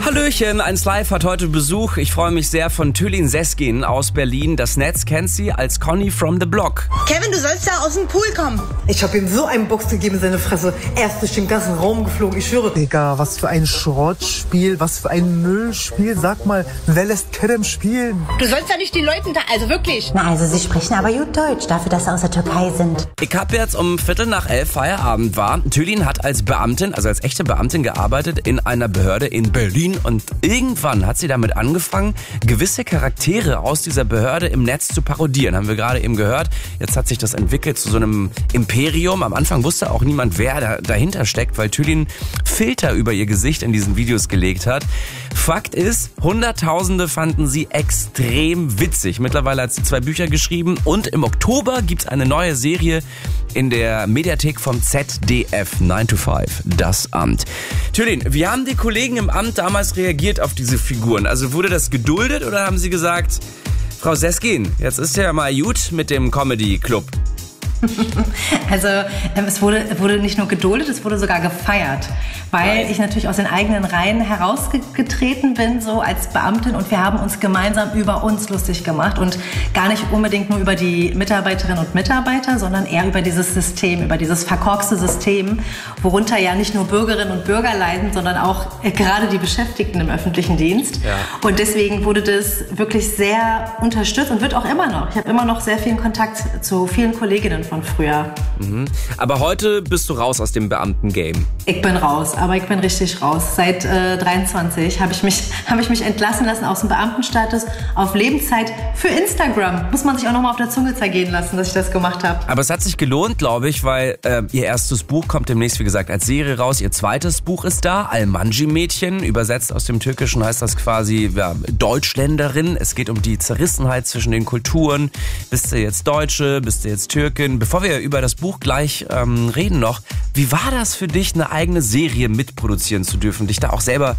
Hallöchen, 1 Live hat heute Besuch. Ich freue mich sehr von Tülin Seskin aus Berlin. Das Netz kennt sie als Conny from the Block. Kevin, du sollst da aus dem Pool kommen. Ich habe ihm so einen Box gegeben in seine Fresse. Er ist durch den ganzen Raum geflogen, ich schwöre. Digga, was für ein Schrottspiel, was für ein Müllspiel. Sag mal, wer lässt Kerem spielen? Du sollst ja nicht die Leuten da, also wirklich. Na, also sie sprechen aber gut Deutsch, dafür, dass sie aus der Türkei sind. Ich habe jetzt um 11:15 Feierabend war. Tülin hat als Beamtin, also als echte Beamtin gearbeitet in einer Behörde in Berlin. Und irgendwann hat sie damit angefangen, gewisse Charaktere aus dieser Behörde im Netz zu parodieren. Haben wir gerade eben gehört. Jetzt hat sich das entwickelt zu so einem Imperium. Am Anfang wusste auch niemand, wer dahinter steckt, weil Tülin Filter über ihr Gesicht in diesen Videos gelegt hat. Fakt ist, Hunderttausende fanden sie extrem witzig. Mittlerweile hat sie 2 Bücher geschrieben und im Oktober gibt's eine neue Serie in der Mediathek vom ZDF, 9 to 5, das Amt. Tülin, wie haben die Kollegen im Amt damals reagiert auf diese Figuren? Also wurde das geduldet oder haben sie gesagt, Frau Seskin, jetzt ist ja mal gut mit dem Comedy-Club? Also es wurde nicht nur geduldet, es wurde sogar gefeiert, weil ich natürlich aus den eigenen Reihen herausgetreten bin, so als Beamtin, und wir haben uns gemeinsam über uns lustig gemacht und gar nicht unbedingt nur über die Mitarbeiterinnen und Mitarbeiter, sondern eher über dieses System, über dieses verkorkste System, worunter ja nicht nur Bürgerinnen und Bürger leiden, sondern auch gerade die Beschäftigten im öffentlichen Dienst. Ja. Und deswegen wurde das wirklich sehr unterstützt und wird auch immer noch. Ich habe immer noch sehr viel Kontakt zu vielen Kolleginnen von früher. Mhm. Aber heute bist du raus aus dem Beamten-Game. Ich bin raus, aber ich bin richtig raus. Seit 23 habe ich mich entlassen lassen aus dem Beamtenstatus auf Lebenszeit für Instagram. Muss man sich auch noch mal auf der Zunge zergehen lassen, dass ich das gemacht habe. Aber es hat sich gelohnt, glaube ich, weil ihr erstes Buch kommt demnächst, wie gesagt, als Serie raus. Ihr zweites Buch ist da, Almanji-Mädchen. Übersetzt aus dem Türkischen heißt das quasi Deutschländerin. Es geht um die Zerrissenheit zwischen den Kulturen. Bist du jetzt Deutsche, bist du jetzt Türkin? Bevor wir über das Buch gleich reden noch, wie war das für dich, eine eigene Serie mitproduzieren zu dürfen, dich da auch selber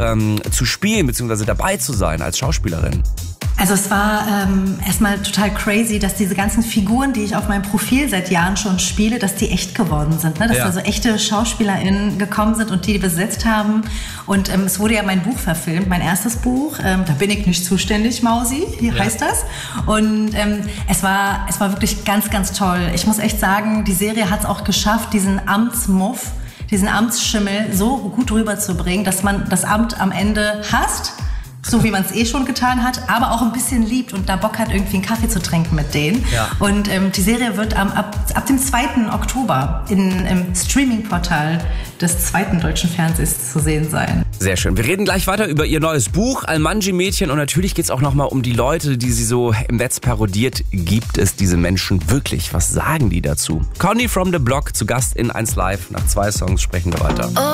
zu spielen bzw. dabei zu sein als Schauspielerin? Also es war erstmal total crazy, dass diese ganzen Figuren, die ich auf meinem Profil seit Jahren schon spiele, dass die echt geworden sind. Ne? Dass da so echte SchauspielerInnen gekommen sind und die besetzt haben. Und es wurde ja mein Buch verfilmt, mein erstes Buch. Da bin ich nicht zuständig, Mausi, hier heißt das. Und es war wirklich ganz, ganz toll. Ich muss echt sagen, die Serie hat es auch geschafft, diesen Amtsmuff, diesen Amtsschimmel so gut rüberzubringen, dass man das Amt am Ende hasst, so wie man es schon getan hat, aber auch ein bisschen liebt und da Bock hat, irgendwie einen Kaffee zu trinken mit denen. Ja. Und die Serie wird ab dem 2. Oktober im Streaming-Portal des 2. deutschen Fernsehens zu sehen sein. Sehr schön. Wir reden gleich weiter über ihr neues Buch, Almanji-Mädchen, und natürlich geht es auch nochmal um die Leute, die sie so im Netz parodiert. Gibt es diese Menschen wirklich? Was sagen die dazu? Conny from the Block zu Gast in 1 Live. Nach 2 Songs sprechen wir weiter.